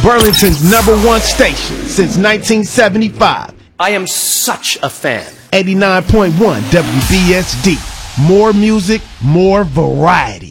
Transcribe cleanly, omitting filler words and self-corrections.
Burlington's #1 station since 1975. I am such a fan. 89.1 WBSD. More music, more variety.